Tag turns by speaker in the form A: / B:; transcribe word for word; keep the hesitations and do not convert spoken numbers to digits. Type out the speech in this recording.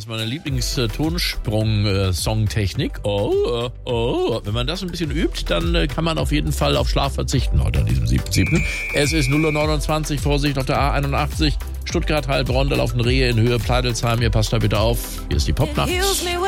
A: ist meine Lieblings-Tonsprung-Songtechnik. Oh, oh, oh. Wenn man das ein bisschen übt, dann äh, kann man auf jeden Fall auf Schlaf verzichten heute an diesem siebten siebten Es ist null Uhr neunundzwanzig, Vorsicht auf der A einundachtzig. Stuttgart, Heilbronn, da laufen Rehe in Höhe Pleidelsheim. Ihr passt da bitte auf. Hier ist die Popnacht.